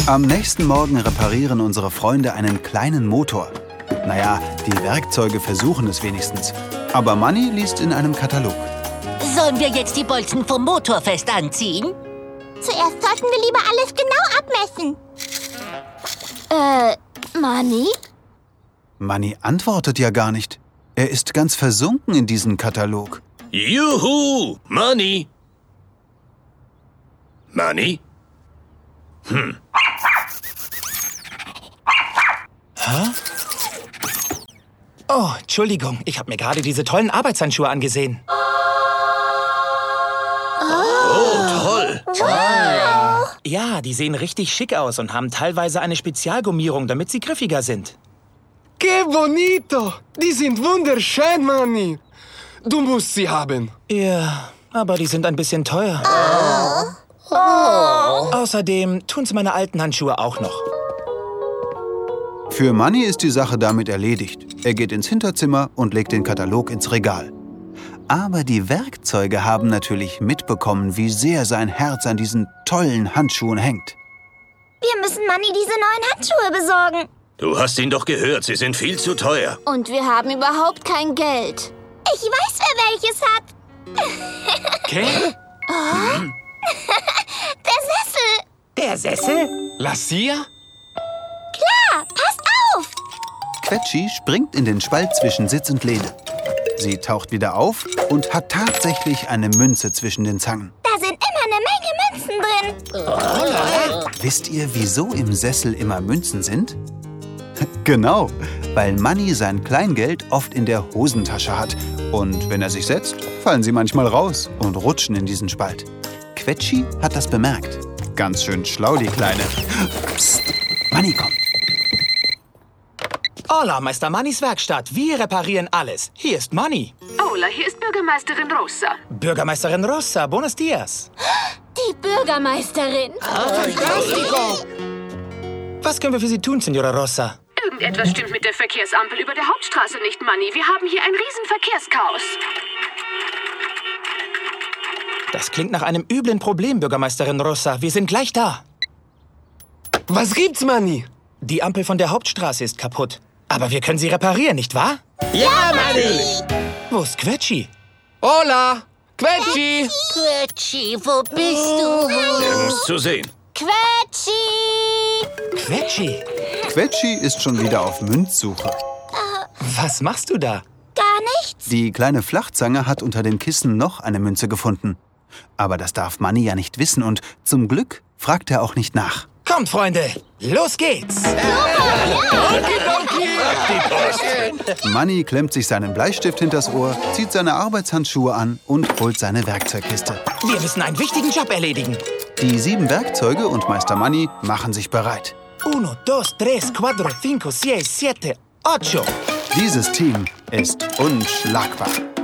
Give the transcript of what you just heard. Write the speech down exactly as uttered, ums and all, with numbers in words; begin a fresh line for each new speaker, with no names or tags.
Am nächsten Morgen reparieren unsere Freunde einen kleinen Motor. Naja, die Werkzeuge versuchen es wenigstens. Aber Manni liest in einem Katalog.
Sollen wir jetzt die Bolzen vom Motor fest anziehen?
Zuerst sollten wir lieber alles genau abmessen. Äh, Manni?
Manni antwortet ja gar nicht. Er ist ganz versunken in diesen Katalog.
Juhu, Manni. Manni? Hm.
Hä? Oh, Entschuldigung, ich habe mir gerade diese tollen Arbeitshandschuhe angesehen.
Oh, toll.
Wow.
Ja, die sehen richtig schick aus und haben teilweise eine Spezialgummierung, damit sie griffiger sind.
Que bonito! Die sind wunderschön, Manni. Du musst sie haben.
Ja, aber die sind ein bisschen teuer.
Oh. Oh.
Außerdem tun sie meine alten Handschuhe auch noch.
Für Manni ist die Sache damit erledigt. Er geht ins Hinterzimmer und legt den Katalog ins Regal. Aber die Werkzeuge haben natürlich mitbekommen, wie sehr sein Herz an diesen tollen Handschuhen hängt.
Wir müssen Manni diese neuen Handschuhe besorgen.
Du hast ihn doch gehört, sie sind viel zu teuer.
Und wir haben überhaupt kein Geld. Ich weiß, wer welches hat.
Okay?
Oh. Der Sessel.
Der Sessel?
Lassia?
Klar, passt auf.
Quetschi springt in den Spalt zwischen Sitz und Lehne. Sie taucht wieder auf und hat tatsächlich eine Münze zwischen den Zangen.
Da sind immer eine Menge Münzen drin.
Oh. Wisst ihr, wieso im Sessel immer Münzen sind? Genau, weil Manni sein Kleingeld oft in der Hosentasche hat. Und wenn er sich setzt, fallen sie manchmal raus und rutschen in diesen Spalt. Quetschi hat das bemerkt. Ganz schön schlau, die Kleine. Psst, Manni kommt.
Hola, Meister Mannis Werkstatt. Wir reparieren alles. Hier ist Manni.
Hola, hier ist Bürgermeisterin Rosa.
Bürgermeisterin Rosa, buenos dias.
Die Bürgermeisterin.
Fantastico. Was können wir für Sie tun, Signora Rosa?
Irgendetwas stimmt mit der Verkehrsampel über der Hauptstraße nicht, Manni. Wir haben hier ein Riesenverkehrschaos.
Das klingt nach einem üblen Problem, Bürgermeisterin Rosa. Wir sind gleich da.
Was gibt's, Manni?
Die Ampel von der Hauptstraße ist kaputt. Aber wir können sie reparieren, nicht wahr?
Ja, Manni!
Wo ist Quetschi?
Hola! Quetschi!
Quetschi, wo bist du?
Nirgends zu sehen.
Quetschi!
Quetschi?
Quetschi ist schon wieder auf Münzsuche.
Was machst du da?
Gar nichts.
Die kleine Flachzange hat unter den Kissen noch eine Münze gefunden. Aber das darf Manni ja nicht wissen und zum Glück fragt er auch nicht nach.
Kommt, Freunde, los geht's!
Manni klemmt sich seinen Bleistift hinters Ohr, zieht seine Arbeitshandschuhe an und holt seine Werkzeugkiste.
Wir müssen einen wichtigen Job erledigen.
Die sieben Werkzeuge und Meister Manni machen sich bereit.
Uno, dos, tres, cuatro, cinco, seis, siete, ocho.
Dieses Team ist unschlagbar.